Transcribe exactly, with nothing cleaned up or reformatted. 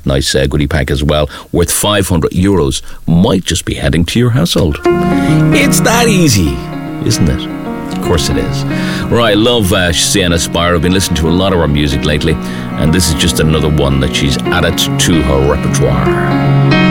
that nice uh, goodie pack as well, worth five hundred euros, might just be heading to your household. It's that easy, isn't it? Of course it is. Right, I love uh, Sienna Spire. I've been listening to a lot of her music lately, and this is just another one that she's added to her repertoire.